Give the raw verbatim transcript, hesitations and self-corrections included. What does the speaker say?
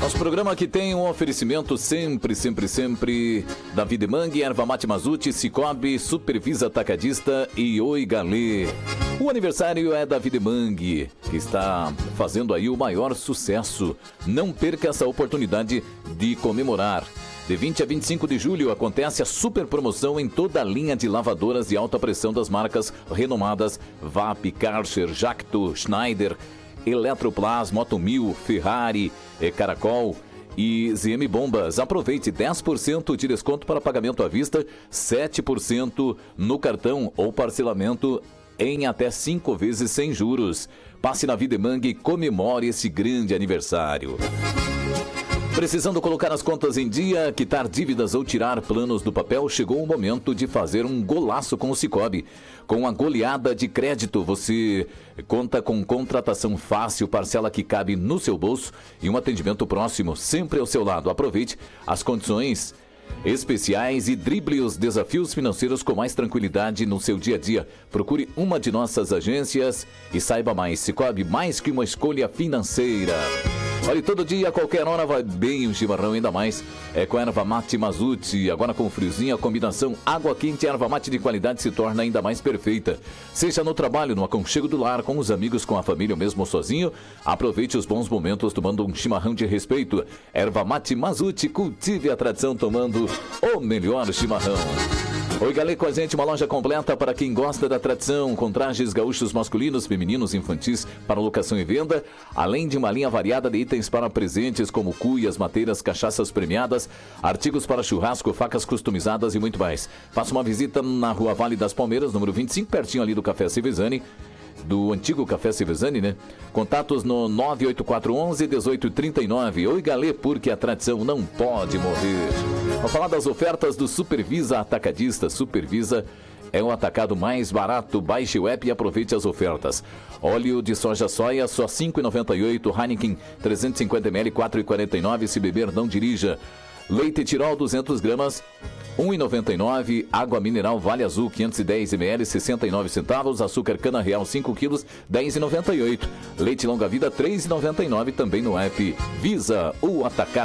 Nosso programa aqui tem um oferecimento sempre, sempre, sempre da Videmang, Erva Mate Mazute, Cicobi, Supervisa Atacadista e Oi Galê. O aniversário é da Videmang, que está fazendo aí o maior sucesso. Não perca essa oportunidade de comemorar. De vinte a vinte e cinco de julho acontece a super promoção em toda a linha de lavadoras de alta pressão das marcas renomadas V A P, Karcher, Jacto, Schneider, Eletroplas, Motomil, Ferrari, Caracol e Z M Bombas. Aproveite dez por cento de desconto para pagamento à vista, sete por cento no cartão ou parcelamento em até cinco vezes sem juros. Passe na Videmang e comemore esse grande aniversário. Precisando colocar as contas em dia, quitar dívidas ou tirar planos do papel, chegou o momento de fazer um golaço com o Cicobi. Com a goleada de crédito, você conta com contratação fácil, parcela que cabe no seu bolso e um atendimento próximo, sempre ao seu lado. Aproveite as condições especiais e drible os desafios financeiros com mais tranquilidade no seu dia a dia. Procure uma de nossas agências e saiba mais. Cicobi, mais que uma escolha financeira. Olha, todo dia, a qualquer hora, vai bem um chimarrão, ainda mais é com erva mate Mazute. Agora com friozinho, a combinação água quente e erva mate de qualidade se torna ainda mais perfeita. Seja no trabalho, no aconchego do lar, com os amigos, com a família ou mesmo sozinho, aproveite os bons momentos tomando um chimarrão de respeito. Erva mate Mazute, cultive a tradição tomando o melhor chimarrão. Oi Galê com a gente, uma loja completa para quem gosta da tradição, com trajes gaúchos masculinos, femininos, infantis para locação e venda, além de uma linha variada de itens para presentes como cuias, mateiras, cachaças premiadas, artigos para churrasco, facas customizadas e muito mais. Faça uma visita na Rua Vale das Palmeiras, número vinte e cinco, pertinho ali do Café Civezani, do antigo Café Civezani, né? Contatos no nove oito quatro um um, um oito três nove. Oi Galê, porque a tradição não pode morrer. Vamos falar das ofertas do Supervisa Atacadista. Supervisa é o atacado mais barato. Baixe o app e aproveite as ofertas. Óleo de soja soia, só cinco reais e noventa e oito centavos. Heineken trezentos e cinquenta mililitros, quatro reais e quarenta e nove centavos. Se beber, não dirija. Leite Tirol, duzentas gramas, um real e noventa e nove centavos. Água mineral Vale Azul, quinhentos e dez mililitros, sessenta e nove centavos. Açúcar cana real, cinco quilos, dez reais e noventa e oito centavos. Leite longa vida, três reais e noventa e nove centavos. Também no app Visa, o atacado.